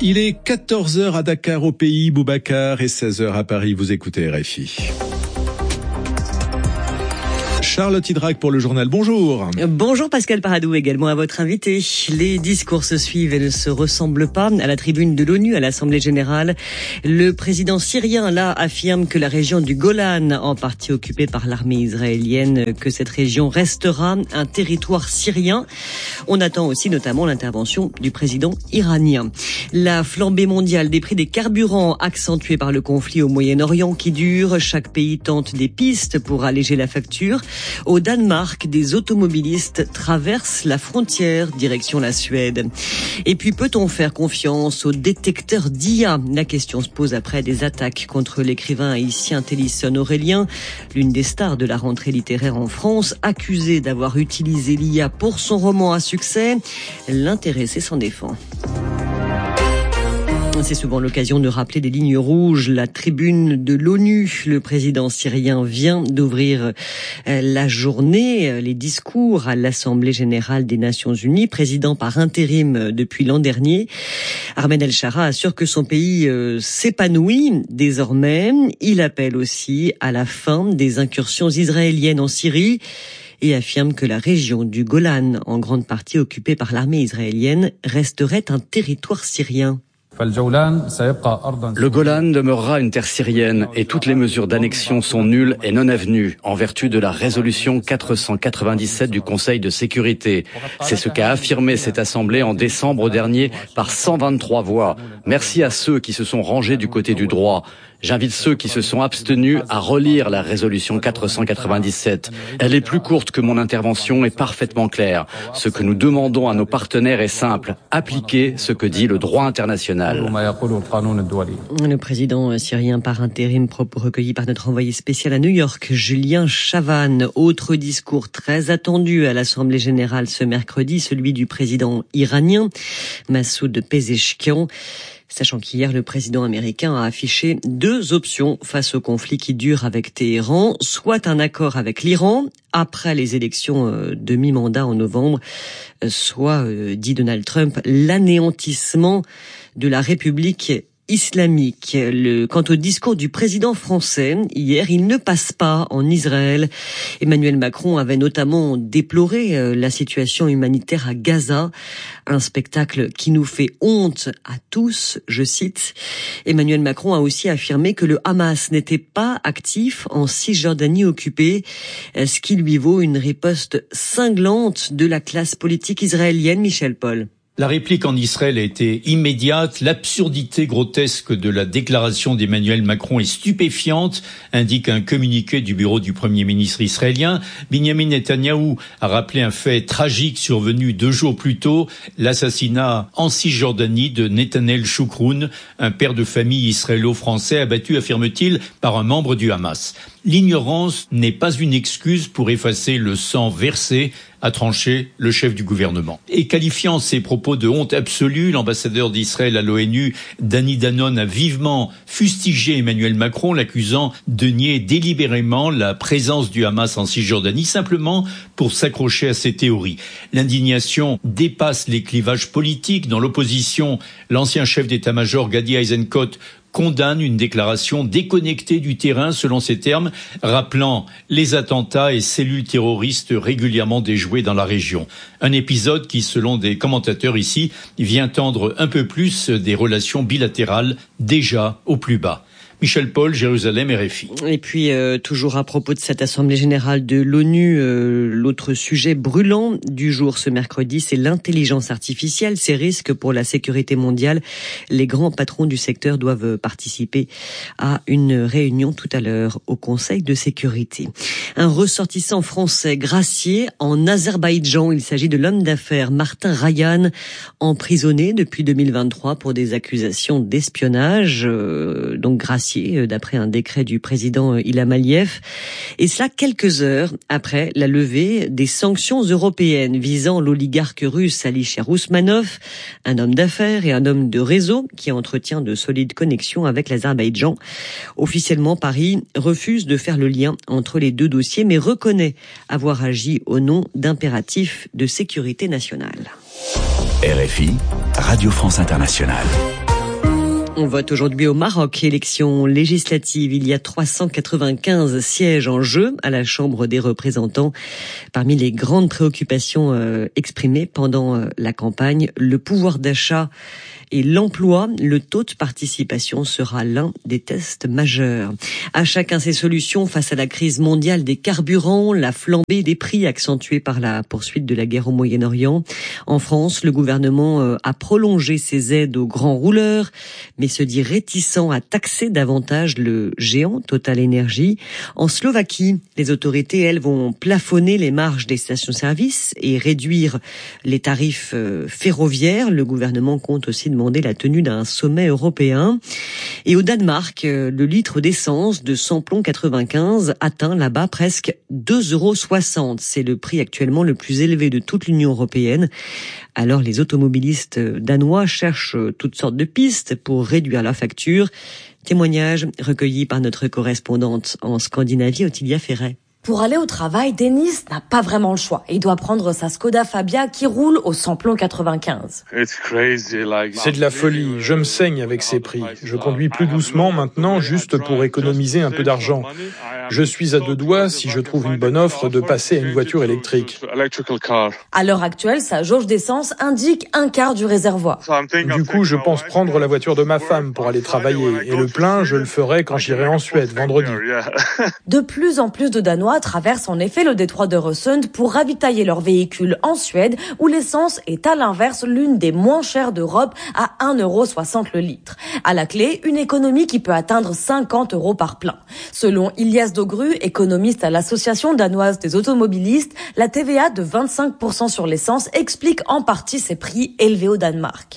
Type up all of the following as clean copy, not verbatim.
Il est 14h à Dakar au pays, Boubacar, et 16h à Paris. Vous écoutez RFI. Charlotte Hydrac pour le journal. Bonjour. Bonjour Pascal Paradou, également à votre invité. Les discours se suivent et ne se ressemblent pas. À la tribune de l'ONU, à l'Assemblée générale, le président syrien là affirme que la région du Golan, en partie occupée par l'armée israélienne, que cette région restera un territoire syrien. On attend aussi notamment l'intervention du président iranien. La flambée mondiale des prix des carburants, accentuée par le conflit au Moyen-Orient qui dure. Chaque pays tente des pistes pour alléger la facture. Au Danemark, des automobilistes traversent la frontière direction la Suède. Et puis, peut-on faire confiance aux détecteurs d'IA? La question se pose après des attaques contre l'écrivain haïtien Télisson Aurélien, l'une des stars de la rentrée littéraire en France, accusé d'avoir utilisé l'IA pour son roman à succès. L'intéressé s'en défend. C'est souvent l'occasion de rappeler des lignes rouges. La tribune de l'ONU, le président syrien vient d'ouvrir la journée, les discours à l'Assemblée générale des Nations unies, président par intérim depuis l'an dernier. Ahmed El-Shara assure que son pays s'épanouit désormais. Il appelle aussi à la fin des incursions israéliennes en Syrie et affirme que la région du Golan, en grande partie occupée par l'armée israélienne, resterait un territoire syrien. Le Golan demeurera une terre syrienne et toutes les mesures d'annexion sont nulles et non avenues en vertu de la résolution 497 du Conseil de sécurité. C'est ce qu'a affirmé cette assemblée en décembre dernier par 123 voix. Merci à ceux qui se sont rangés du côté du droit. J'invite ceux qui se sont abstenus à relire la résolution 497. Elle est plus courte que mon intervention et parfaitement claire. Ce que nous demandons à nos partenaires est simple. Appliquer ce que dit le droit international. Le président syrien par intérim, propos recueillis par notre envoyé spécial à New York, Julien Chavannes. Autre discours très attendu à l'Assemblée générale ce mercredi, celui du président iranien, Massoud Pezeshkian. Sachant qu'hier, le président américain a affiché deux options face au conflit qui dure avec Téhéran, soit un accord avec l'Iran après les élections de mi-mandat en novembre, soit, dit Donald Trump, l'anéantissement de la République islamique. Quant au discours du président français, hier, il ne passe pas en Israël. Emmanuel Macron avait notamment déploré la situation humanitaire à Gaza, un spectacle qui nous fait honte à tous, je cite. Emmanuel Macron a aussi affirmé que le Hamas n'était pas actif en Cisjordanie occupée, ce qui lui vaut une riposte cinglante de la classe politique israélienne. Michel Paul. La réplique en Israël a été immédiate. L'absurdité grotesque de la déclaration d'Emmanuel Macron est stupéfiante, indique un communiqué du bureau du Premier ministre israélien. Binyamin Netanyahou a rappelé un fait tragique survenu 2 jours plus tôt, l'assassinat en Cisjordanie de Netanel Choukroun, un père de famille israélo-français abattu, affirme-t-il, par un membre du Hamas. L'ignorance n'est pas une excuse pour effacer le sang versé, a tranché le chef du gouvernement. Et qualifiant ses propos de honte absolue, l'ambassadeur d'Israël à l'ONU, Danny Danon, a vivement fustigé Emmanuel Macron, l'accusant de nier délibérément la présence du Hamas en Cisjordanie, simplement pour s'accrocher à ses théories. L'indignation dépasse les clivages politiques. Dans l'opposition, l'ancien chef d'état-major Gadi Eisenkot condamne une déclaration déconnectée du terrain, selon ses termes, rappelant les attentats et cellules terroristes régulièrement déjouées dans la région. Un épisode qui, selon des commentateurs ici, vient tendre un peu plus des relations bilatérales déjà au plus bas. Michel Paul, Jérusalem, RFI. Et puis, toujours à propos de cette Assemblée générale de l'ONU, l'autre sujet brûlant du jour ce mercredi, c'est l'intelligence artificielle, ses risques pour la sécurité mondiale. Les grands patrons du secteur doivent participer à une réunion tout à l'heure au Conseil de sécurité. Un ressortissant français gracié en Azerbaïdjan. Il s'agit de l'homme d'affaires Martin Rayan, emprisonné depuis 2023 pour des accusations d'espionnage, donc gracié d'après un décret du président Ilham Aliyev. Et cela quelques heures après la levée des sanctions européennes visant l'oligarque russe Alisher Ousmanov, un homme d'affaires et un homme de réseau qui entretient de solides connexions avec l'Azerbaïdjan. Officiellement, Paris refuse de faire le lien entre les deux dossiers, mais reconnaît avoir agi au nom d'impératifs de sécurité nationale. RFI, Radio France Internationale. On vote aujourd'hui au Maroc, élection législative. Il y a 395 sièges en jeu à la Chambre des représentants. Parmi les grandes préoccupations exprimées pendant la campagne, le pouvoir d'achat et l'emploi, le taux de participation sera l'un des tests majeurs. À chacun ses solutions face à la crise mondiale des carburants, la flambée des prix accentuée par la poursuite de la guerre au Moyen-Orient. En France, le gouvernement a prolongé ses aides aux grands rouleurs, mais se dit réticent à taxer davantage le géant Total Energy. En Slovaquie, les autorités, elles, vont plafonner les marges des stations-service et réduire les tarifs ferroviaires. Le gouvernement compte aussi demander la tenue d'un sommet européen. Et au Danemark, le litre d'essence de samplon 95 atteint là-bas presque 2,60 €. C'est le prix actuellement le plus élevé de toute l'Union européenne. Alors les automobilistes danois cherchent toutes sortes de pistes pour réduire leur facture. Témoignage recueilli par notre correspondante en Scandinavie, Ottilia Ferret. Pour aller au travail, Denis n'a pas vraiment le choix. Il doit prendre sa Skoda Fabia qui roule au samplon 95. C'est de la folie. Je me saigne avec ces prix. Je conduis plus doucement maintenant juste pour économiser un peu d'argent. Je suis à deux doigts, si je trouve une bonne offre, de passer à une voiture électrique. À l'heure actuelle, sa jauge d'essence indique un quart du réservoir. Du coup, je pense prendre la voiture de ma femme pour aller travailler. Et le plein, je le ferai quand j'irai en Suède, vendredi. De plus en plus de Danois traversent en effet le détroit d'Öresund pour ravitailler leurs véhicules en Suède, où l'essence est à l'inverse l'une des moins chères d'Europe à 1,60 € le litre. À la clé, une économie qui peut atteindre 50 € par plein. Selon Ilias Dogru, économiste à l'Association danoise des automobilistes, la TVA de 25% sur l'essence explique en partie ces prix élevés au Danemark.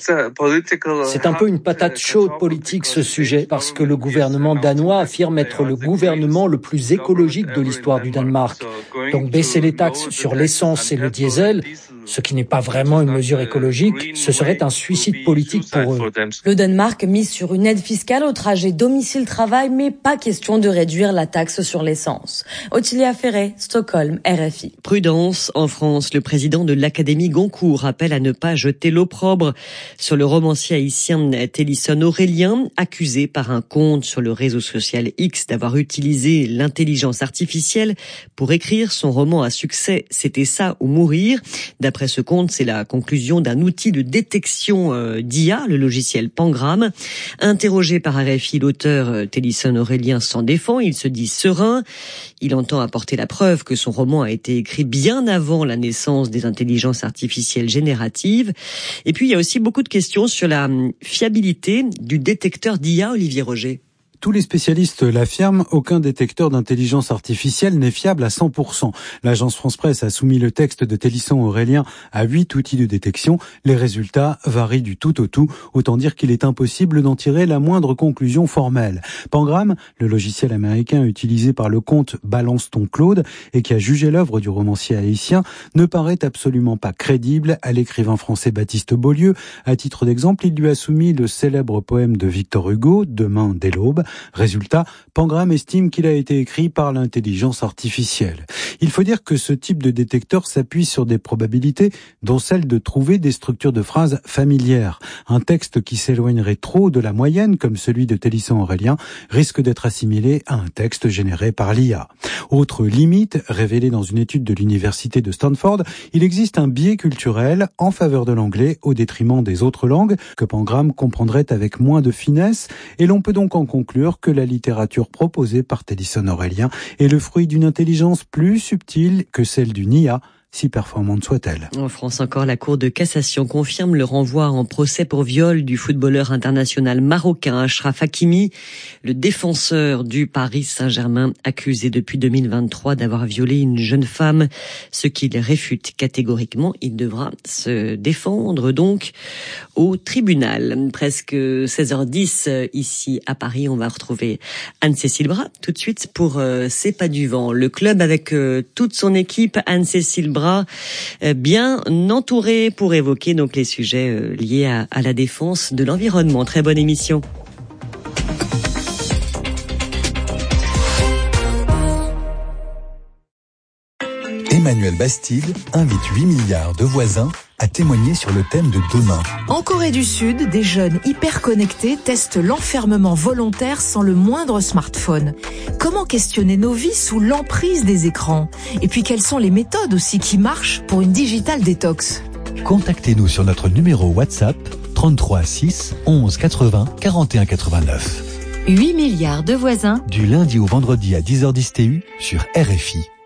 C'est un peu une patate chaude politique ce sujet, parce que le gouvernement danois affirme être le gouvernement le plus écologique de l'histoire du Danemark. Donc baisser les taxes sur l'essence et le diesel, ce qui n'est pas vraiment une mesure écologique, ce serait un suicide politique pour eux. Le Danemark mise sur une aide fiscale au trajet domicile-travail, mais pas question de réduire la taxe sur l'essence. Ottilia Ferret, Stockholm, RFI. Prudence en France. Le président de l'Académie Goncourt appelle à ne pas jeter l'opprobre sur le romancier haïtien Télisson Aurélien, accusé par un compte sur le réseau social X d'avoir utilisé l'intelligence artificielle pour écrire son roman à succès « C'était ça ou mourir ». D'après ce compte, c'est la conclusion d'un outil de détection d'IA, le logiciel Pangram. Interrogé par RFI, l'auteur Télisson Aurélien s'en défend. Il se dit serein. Il entend apporter la preuve que son roman a été écrit bien avant la naissance des intelligences artificielles génératives. Et puis, il y a aussi beaucoup de questions sur la fiabilité du détecteur d'IA, Olivier Roger. Tous les spécialistes l'affirment, aucun détecteur d'intelligence artificielle n'est fiable à 100%. L'agence France-Presse a soumis le texte de Télisson Aurélien à 8 outils de détection. Les résultats varient du tout au tout. Autant dire qu'il est impossible d'en tirer la moindre conclusion formelle. Pangram, le logiciel américain utilisé par le compte Balance ton Claude et qui a jugé l'œuvre du romancier haïtien, ne paraît absolument pas crédible à l'écrivain français Baptiste Beaulieu. À titre d'exemple, il lui a soumis le célèbre poème de Victor Hugo, Demain dès l'aube. Résultat, Pangram estime qu'il a été écrit par l'intelligence artificielle. Il faut dire que ce type de détecteur s'appuie sur des probabilités, dont celle de trouver des structures de phrases familières. Un texte qui s'éloignerait trop de la moyenne, comme celui de Télisson Aurélien, risque d'être assimilé à un texte généré par l'IA. Autre limite, révélée dans une étude de l'université de Stanford, il existe un biais culturel en faveur de l'anglais au détriment des autres langues, que Pangram comprendrait avec moins de finesse, et l'on peut donc en conclure que la littérature proposée par Télisson Aurélien est le fruit d'une intelligence plus subtile que celle d'une IA, si performante soit-elle. En France encore, la Cour de cassation confirme le renvoi en procès pour viol du footballeur international marocain Achraf Hakimi, le défenseur du Paris Saint-Germain, accusé depuis 2023 d'avoir violé une jeune femme, ce qu'il réfute catégoriquement. Il devra se défendre donc au tribunal. Presque 16h10 ici à Paris, on va retrouver Anne-Cécile Bras tout de suite pour C'est pas du vent. Le club avec toute son équipe, Anne-Cécile Bras, bien entouré pour évoquer donc les sujets liés à la défense de l'environnement. Très bonne émission. Emmanuel Bastide invite 8 milliards de voisins a témoigné sur le thème de demain. En Corée du Sud, des jeunes hyper connectés testent l'enfermement volontaire sans le moindre smartphone. Comment questionner nos vies sous l'emprise des écrans? Et puis quelles sont les méthodes aussi qui marchent pour une digital détox? Contactez-nous sur notre numéro WhatsApp 33 6 11 80 41 89. 8 milliards de voisins. Du lundi au vendredi à 10h10 TU sur RFI.